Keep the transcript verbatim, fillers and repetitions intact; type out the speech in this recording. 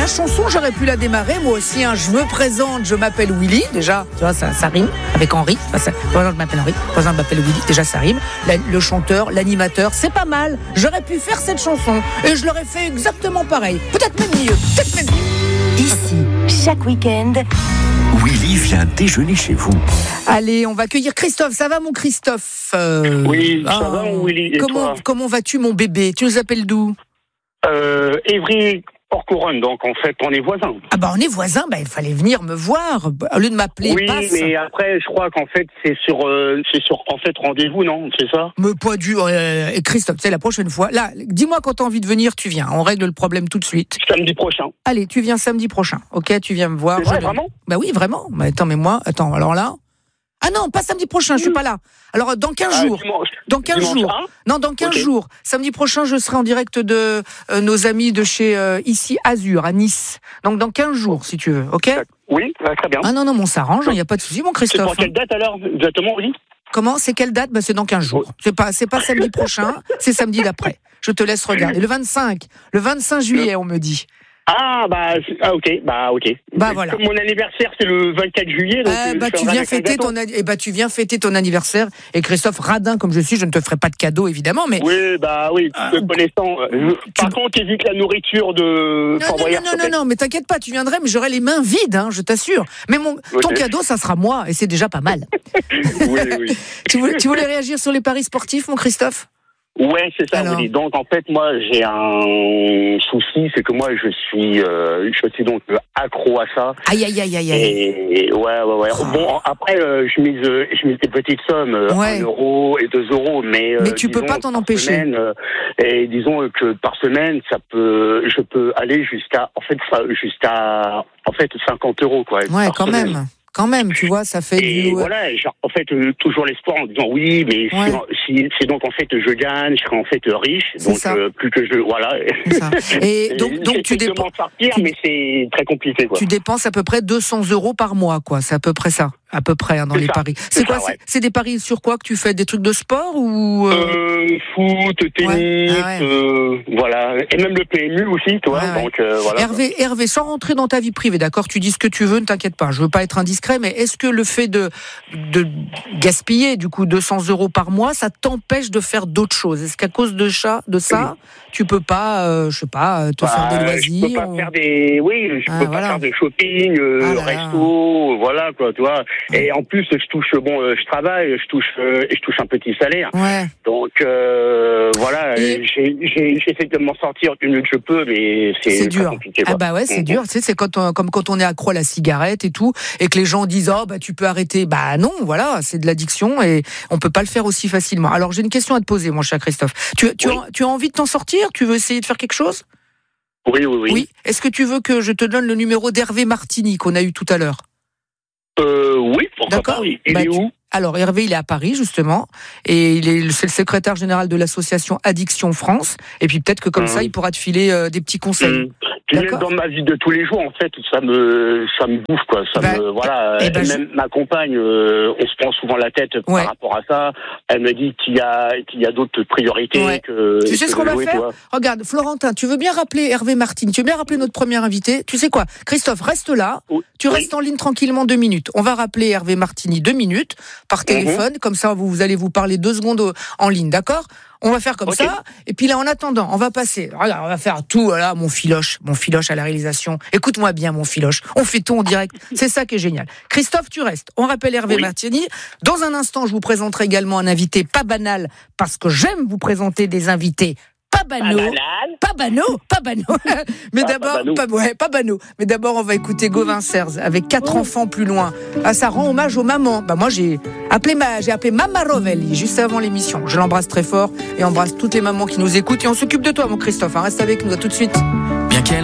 La chanson, j'aurais pu la démarrer, moi aussi, hein. Je me présente, je m'appelle Willy, déjà, tu vois, ça, ça rime, avec Henri, ça, ça, par exemple, je m'appelle Henri, par exemple, je m'appelle Willy, déjà ça rime, la, le chanteur, l'animateur, c'est pas mal, j'aurais pu faire cette chanson, et je l'aurais fait exactement pareil, peut-être même mieux, peut-être même mieux. Ici, chaque week-end, Willy vient déjeuner chez vous. Allez, on va accueillir Christophe, ça va mon Christophe? euh, Oui, ça ah, va mon Willy, et comment, toi? comment vas-tu mon bébé? Tu nous appelles d'où? Euh, Évry, Port-Couronne, donc en fait, on est voisins. Ah bah on est voisins, bah il fallait venir me voir, au lieu de m'appeler Oui, passe. mais après, je crois qu'en fait, c'est sur, euh, c'est sur, en fait, rendez-vous, non? C'est ça? Mais pas du... Euh, et Christophe, tu sais, la prochaine fois... Là, dis-moi quand t'as envie de venir, tu viens. On règle le problème tout de suite. Samedi prochain. Allez, tu viens samedi prochain, ok? Tu viens me voir. C'est vrai, Je- vraiment? Bah oui, vraiment. Mais attends, mais moi... Attends, alors là... Ah non, pas samedi prochain, je suis pas là. Alors, dans quinze Ah, jours. dimanche. Dans quinze Dimanche jours. un? Non, dans quinze Ok. jours. Samedi prochain, je serai en direct de euh, nos amis de chez euh, ici Azur, à Nice. Donc dans quinze jours, si tu veux, ok? Oui, ouais, très bien. Ah non, non, on s'arrange, il n'y a pas de souci, mon C'est Christophe. pour quelle date alors, exactement, oui? Comment? C'est quelle date? Bah, c'est dans quinze jours. C'est pas, c'est pas samedi prochain, c'est samedi d'après. Je te laisse regarder. Le vingt-cinq. Le vingt-cinq juillet, on me dit. Ah, bah, c'est- ah, ok, bah, ok. Bah, voilà. Comme mon anniversaire, c'est le vingt-quatre juillet, donc. Eh euh, bah, je tu viendrai viens avec un fêter gâteau. ton, an- eh bah, tu viens fêter ton anniversaire. Et Christophe, radin comme je suis, je ne te ferai pas de cadeau, évidemment, mais. Oui, bah oui, te connaissant. euh, Par contre, évite la nourriture de Non, Fort non, Boyard, non, s'il non, te plaît. non, mais t'inquiète pas, tu viendrais, mais j'aurai les mains vides, hein, je t'assure. Mais mon, ton Ok. cadeau, ça sera moi, et c'est déjà pas mal. Oui, oui. tu, voulais, tu voulais réagir sur les paris sportifs, mon Christophe? Ouais, c'est ça, Alors. oui. Donc, en fait, moi, j'ai un souci, c'est que moi, je suis, euh, je suis donc euh, accro à ça. Aïe, aïe, aïe, aïe, aïe. Et, et ouais, ouais, ouais. Oh. Bon, après, euh, je mise, euh, je mise des petites sommes, euh, Ouais. un euro et deux euros, mais. euh, Mais tu peux disons, pas t'en par empêcher. semaine, euh, et disons que par semaine, ça peut, je peux aller jusqu'à, en fait, ça- jusqu'à, en fait, cinquante euros, quoi. Ouais, par quand semaine. même. Quand même, tu vois, ça fait Et du. voilà, genre, en fait, euh, toujours l'espoir en disant oui, mais Ouais. si, si c'est donc en fait je gagne, je serai en fait riche, C'est donc ça. euh, plus que je, voilà. C'est ça. Et Et donc, donc tu, j'essaie de dépenses, m'en sortir, tu- mais c'est très compliqué, quoi. tu dépenses à peu près deux cents euros par mois, quoi. C'est à peu près ça. À peu près, hein, dans C'est les ça. paris. C'est C'est quoi? ça, c'est- ouais. C'est des paris sur quoi que tu fais? Des trucs de sport ou. euh, Euh, foot, tennis, Ouais. Ah ouais. euh, voilà, et même le P M U aussi, tu vois. Ouais, ouais. Donc euh, voilà. Hervé, Hervé, sans rentrer dans ta vie privée, d'accord? Tu dis ce que tu veux, ne t'inquiète pas. Je veux pas être indiscret, mais est-ce que le fait de, de gaspiller, du coup, deux cents euros par mois, ça t'empêche de faire d'autres choses? Est-ce qu'à cause de ça, de ça, tu peux pas, euh, je sais pas, te Bah, faire des Je loisirs? peux pas ou- faire des, oui, je Ah, peux voilà. pas faire de shopping, euh, Ah là là. resto, voilà quoi, tu vois. Et en plus, je touche, bon, euh, je travaille, je touche, euh, et je touche un petit salaire. Ouais. Donc euh, voilà, Et- j'ai, j'ai, j'essaie de m'en sortir du mieux que je peux, mais c'est, C'est très dur. compliqué. Quoi. Ah bah ouais, c'est Mhm. dur. Tu sais, c'est quand on- comme quand on est accro à la cigarette et tout, et que les gens disent oh bah tu peux arrêter. Bah non, voilà, c'est de l'addiction et on peut pas le faire aussi facilement. Alors j'ai une question à te poser, mon cher Christophe. Tu, tu, Oui. as, tu as envie de t'en sortir? Tu veux essayer de faire quelque chose? Oui, oui, oui. Est-ce que tu veux que je te donne le numéro d'Hervé Martini qu'on a eu tout à l'heure? Euh, oui, pourquoi D'accord. pas. Oui. Il Bah, est tu- où? Alors Hervé, il est à Paris justement, et il est c'est le secrétaire général de l'association Addiction France. Et puis peut-être que comme Mhm. ça, il pourra te filer euh, des petits conseils. Hum. Puis même D'accord. dans ma vie de tous les jours, en fait, ça me, ça me bouffe, quoi. Ça Bah, me, voilà. eh ben, Et je- même ma compagne, euh, on se prend souvent la tête Ouais. par rapport à ça. Elle me dit qu'il y a, qu'il y a d'autres priorités Ouais. que. Tu sais que ce qu'on de va jouer, faire? tu vois. Regarde, Florentin, tu veux bien rappeler Hervé Martine, tu veux bien rappeler notre premier invité? Tu sais quoi? Christophe, reste là. Oui. Tu restes en ligne tranquillement deux minutes. On va rappeler Hervé Martini deux minutes par téléphone. Comme ça, vous, vous allez vous parler deux secondes au- en ligne, d'accord? On va faire comme Ok. ça. Et puis là, en attendant, on va passer. Regarde, on va faire tout, voilà, mon filoche, mon filoche à la réalisation. Écoute-moi bien, mon filoche. On fait tout en direct. C'est ça qui est génial. Christophe, tu restes. On rappelle Hervé Oui. Martini. Dans un instant, je vous présenterai également un invité pas banal, parce que j'aime vous présenter des invités pas banaux. Pas banaux, pas banaux. Mais Ah, d'abord, pas banaux. pas, ouais, pas banaux. Mais d'abord, on va écouter Gauvin Serres avec quatre enfants plus loin. Ah, ça rend hommage aux mamans. Bah, moi, j'ai appelé ma, j'ai appelé Mama Rovelli juste avant l'émission. Je l'embrasse très fort et embrasse toutes les mamans qui nous écoutent. Et on s'occupe de toi, mon Christophe. Hein. Reste avec nous. À tout de suite. Bien qu'elle